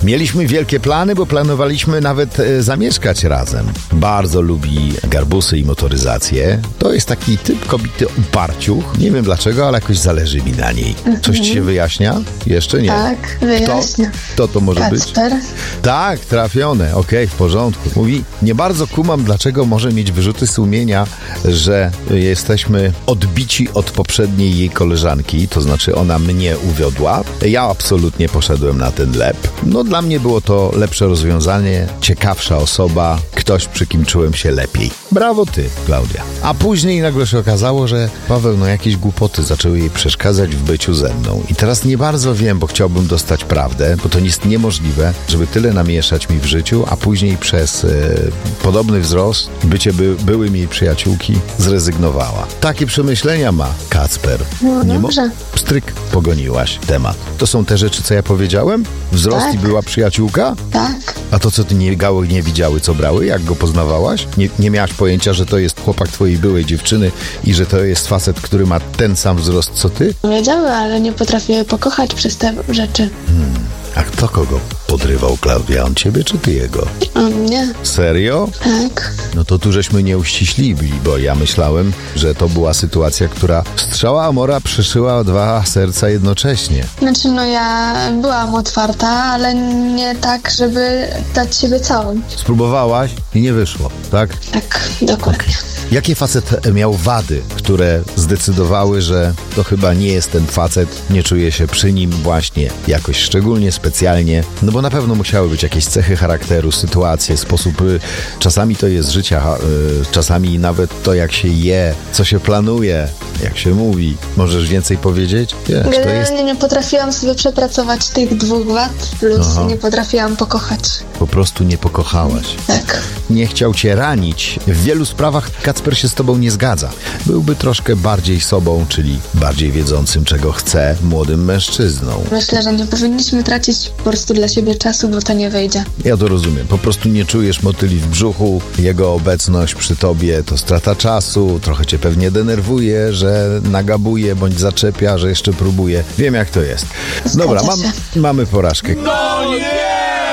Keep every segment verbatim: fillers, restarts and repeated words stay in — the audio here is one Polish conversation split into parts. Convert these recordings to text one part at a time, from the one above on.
Mieliśmy wielkie plany, bo planowaliśmy nawet e, zamieszkać razem. Bardzo lubi garbusy i motoryzację. To jest taki typ kobiety uparciuch. Nie wiem dlaczego, ale jakoś zależy mi na niej. Coś ci się wyjaśnia? Jeszcze nie. Tak, wyjaśnia. Kto, Kto to może Kacper. być? Tak, trafione. Okej, okay, w porządku. Mówi, nie bardzo kumam, dlaczego może mieć wyrzuty sumienia, że jesteśmy odbici od poprzedniej jej koleżanki, to znaczy ona mnie uwiodła. Ja absolutnie poszedłem na ten lep. No dla mnie było to lepsze rozwiązanie, ciekawsza osoba, ktoś, przy kim czułem się lepiej. Brawo ty, Klaudia. A później nagle się okazało, że Paweł, no jakieś głupoty zaczęły jej przeszkadzać w byciu ze mną. I teraz nie bardzo wiem, bo chciałbym dostać prawdę, bo to jest niemożliwe, żeby tyle namieszać mi w życiu, a później przez e, podobny wzrost bycie by, byłym jej przyjaciółki zrezygnowała. Takie przemyślenia ma Kacper. No nie dobrze. Mo- Stryk, pogoniłaś temat. To są te rzeczy, co ja powiedziałem? Wzrost Tak. i była przyjaciółka? Tak. A to, co ty nie gały nie widziały, co brały? Jak go poznawałaś? Nie, nie miałaś pojęcia, że to jest chłopak twojej byłej dziewczyny i że to jest facet, który ma ten sam wzrost, co ty? Wiedziały, ale nie potrafiły pokochać przez te rzeczy. A kto kogo podrywał, Klaudia? On ciebie czy ty jego? On nie. Serio? Tak. No to tu żeśmy nie uściślili, bo ja myślałem, że to była sytuacja, która strzała Amora przyszyła dwa serca jednocześnie. Znaczy, no ja byłam otwarta, ale nie tak, żeby dać siebie całą. Spróbowałaś i nie wyszło, tak? Tak, dokładnie. Jakie facet miał wady, które zdecydowały, że to chyba nie jest ten facet, nie czuje się przy nim właśnie jakoś szczególnie specjalnie, no bo na pewno musiały być jakieś cechy charakteru, sytuacje, sposób, y, czasami to jest życia, y, czasami nawet to, jak się je, co się planuje, jak się mówi. Możesz więcej powiedzieć? Wiesz, to jest... Generalnie nie potrafiłam sobie przepracować tych dwóch wad, plus Aha. nie potrafiłam pokochać. Po prostu nie pokochałaś. Tak. Nie chciał cię ranić. W wielu sprawach Kacper się z tobą nie zgadza. Byłby troszkę bardziej sobą, czyli bardziej wiedzącym, czego chce, młodym mężczyzną. Myślę, że nie powinniśmy tracić po prostu dla siebie czasu, bo to nie wyjdzie. Ja to rozumiem. Po prostu nie czujesz motyli w brzuchu. Jego obecność przy tobie to strata czasu. Trochę cię pewnie denerwuje, że nagabuje bądź zaczepia, że jeszcze próbuje. Wiem, jak to jest. Dobra, mam, się. mamy porażkę. No nie!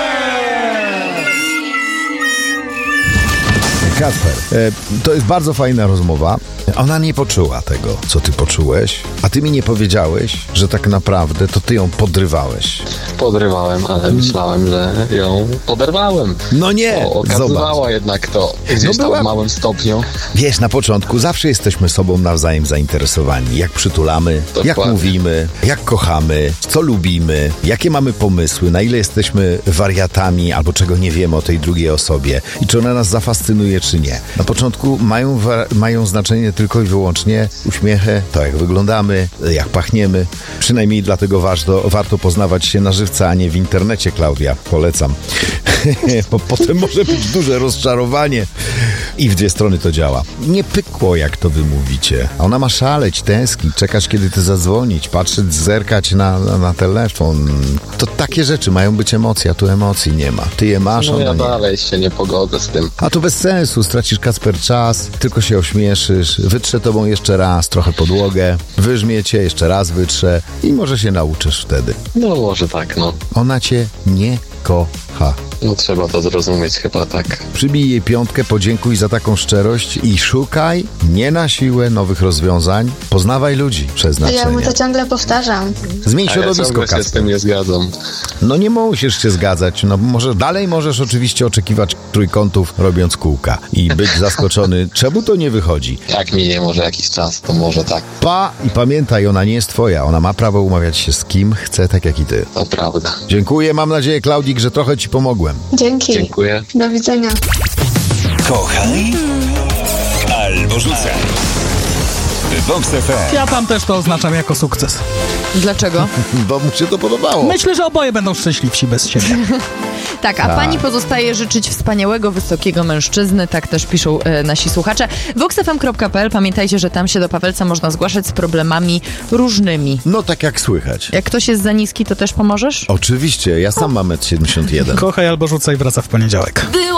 Kacper, e, to jest bardzo fajna rozmowa. Ona nie poczuła tego, co ty poczułeś, a ty mi nie powiedziałeś, że tak naprawdę to ty ją podrywałeś. Podrywałem, ale myślałem, że ją poderwałem. No nie, Bo okazywała zobacz. jednak to gdzieś No tam była- w małym stopniu. Wiesz, na początku zawsze jesteśmy sobą nawzajem zainteresowani. Jak przytulamy, jak Dokładnie. mówimy, jak kochamy, co lubimy, jakie mamy pomysły, na ile jesteśmy wariatami albo czego nie wiemy o tej drugiej osobie i czy ona nas zafascynuje, czy nie. Na początku mają, wa- mają znaczenie tylko i wyłącznie uśmiechy, to jak wyglądamy, jak pachniemy. Przynajmniej dlatego warto, warto poznawać się na żywca, a nie w internecie, Klaudia. Polecam. Bo potem może być duże rozczarowanie. I w dwie strony to działa. Nie pykło, jak to wy mówicie. A ona ma szaleć, tęsknić, czekać, kiedy ty zadzwonić, patrzeć, zerkać na, na, na telefon. To takie rzeczy mają być emocje, a tu emocji nie ma. Ty je masz, No ona ja nie. dalej się nie pogodzę z tym. A to bez sensu, stracisz, Kacper, czas, tylko się ośmieszysz, wytrze tobą jeszcze raz trochę podłogę, wyżmie cię, jeszcze raz wytrze i może się nauczysz wtedy. No może tak, no. Ona cię nie kocha. No trzeba to zrozumieć chyba tak. Przybij jej piątkę, podziękuj za taką szczerość i szukaj, nie na siłę, nowych rozwiązań. Poznawaj ludzi, Ja przeznaczenia. mu to ciągle powtarzam. Zmień A ja środowisko, ciągle się z Kacper. tym nie zgadzam. No nie musisz się zgadzać. No może dalej możesz oczywiście oczekiwać trójkątów, robiąc kółka i być zaskoczony, czemu to nie wychodzi. Jak minie może jakiś czas, to może tak. Pa i pamiętaj, ona nie jest twoja. Ona ma prawo umawiać się z kim chce, tak jak i ty. To prawda. Dziękuję, mam nadzieję, Klaudzik, że trochę ci pomogłem. Dzięki. Dziękuję. Do widzenia. Kochaj albo rzucaj. Vox F M. Ja tam też to oznaczam jako sukces. Dlaczego? Bo mu się to podobało. Myślę, że oboje będą szczęśliwsi bez siebie. Tak, a pani pozostaje życzyć wspaniałego, wysokiego mężczyzny, tak też piszą e, nasi słuchacze. vox f m kropka p l, pamiętajcie, że tam się do Pawelca można zgłaszać z problemami różnymi. No tak jak słychać. Jak ktoś jest za niski, to też pomożesz? Oczywiście, ja sam mam metr siedemdziesiąt jeden. Kochaj albo rzucaj wraca w poniedziałek.